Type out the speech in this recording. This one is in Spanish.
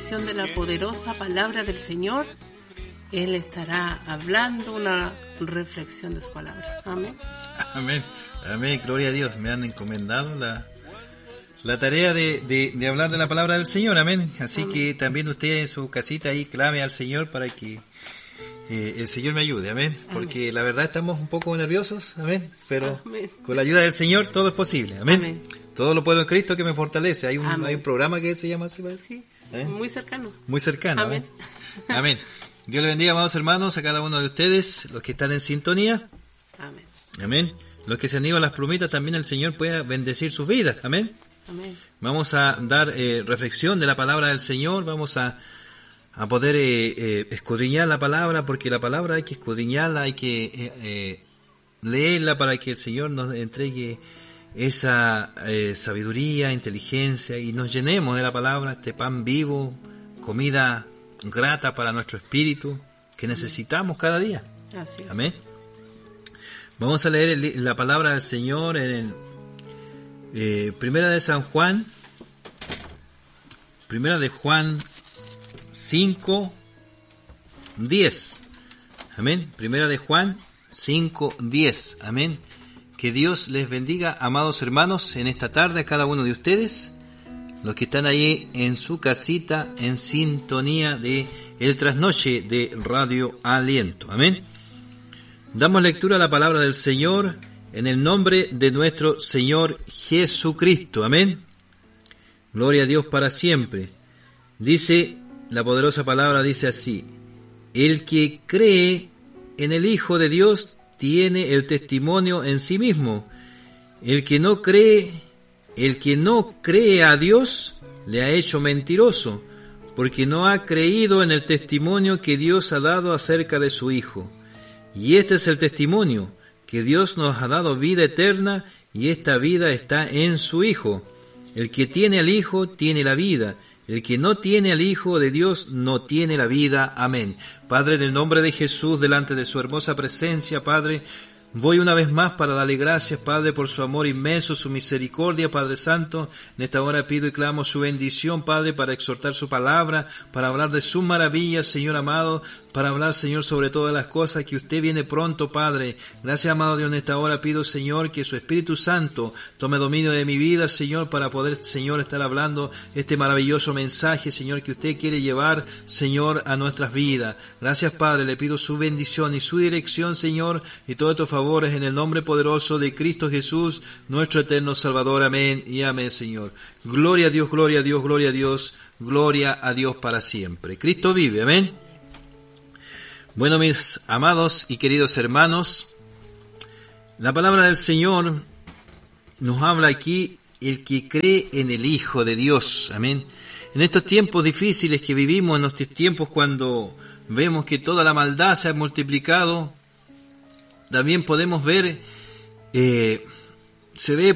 transmisión de la poderosa palabra del Señor, Él estará hablando una reflexión de su palabra. Amén. Amén. Amén. Gloria a Dios. Me han encomendado la tarea de hablar de la palabra del Señor. Amén. Así que también usted en su casita ahí clame al Señor para que el Señor me ayude. Amén. Porque la verdad estamos un poco nerviosos. Amén. Pero con la ayuda del Señor todo es posible. Amén. Todo lo puedo en Cristo que me fortalece. Hay un programa que se llama así. Sí. Muy cercano. Muy cercano. Amén. Amén. Dios le bendiga, amados hermanos, a cada uno de ustedes, los que están en sintonía. Amén. Amén. Los que se han ido a las plumitas, también el Señor pueda bendecir sus vidas. Amén. Amén. Vamos a dar reflexión de la palabra del Señor. Vamos a poder escudriñar la palabra, porque la palabra hay que escudriñarla, hay que leerla para que el Señor nos entregue esa sabiduría, inteligencia, y nos llenemos de la palabra, este pan vivo, comida grata para nuestro espíritu, que necesitamos cada día. Así es. Amén. Vamos a leer la palabra del Señor en Primera de Juan 5:10. Amén. Primera de Juan 5:10. Amén. Que Dios les bendiga, amados hermanos, en esta tarde a cada uno de ustedes, los que están ahí en su casita en sintonía de el trasnoche de Radio Aliento. Amén. Damos lectura a la palabra del Señor en el nombre de nuestro Señor Jesucristo. Amén. Gloria a Dios para siempre. Dice, la poderosa palabra dice así: el que cree en el Hijo de Dios tiene el testimonio en sí mismo. El que no cree a Dios le ha hecho mentiroso, porque no ha creído en el testimonio que Dios ha dado acerca de su Hijo. Y este es el testimonio, que Dios nos ha dado vida eterna, y esta vida está en su Hijo. El que tiene al Hijo tiene la vida. El que no tiene al Hijo de Dios no tiene la vida. Amén. Padre, en el nombre de Jesús, delante de su hermosa presencia, Padre, voy una vez más para darle gracias, Padre, por su amor inmenso, su misericordia, Padre Santo. En esta hora pido y clamo su bendición, Padre, para exhortar su palabra, para hablar de sus maravillas, Señor amado, para hablar, Señor, sobre todas las cosas, que usted viene pronto, Padre. Gracias, amado Dios, en esta hora pido, Señor, que su Espíritu Santo tome dominio de mi vida, Señor, para poder, Señor, estar hablando este maravilloso mensaje, Señor, que usted quiere llevar, Señor, a nuestras vidas. Gracias, Padre, le pido su bendición y su dirección, Señor, y todos estos favores en el nombre poderoso de Cristo Jesús, nuestro eterno Salvador. Amén y amén, Señor. Gloria a Dios, gloria a Dios, gloria a Dios, gloria a Dios para siempre. Cristo vive, amén. Bueno, mis amados y queridos hermanos, la palabra del Señor nos habla aquí, el que cree en el Hijo de Dios. Amén. En estos tiempos difíciles que vivimos, en estos tiempos cuando vemos que toda la maldad se ha multiplicado, también podemos ver, se ve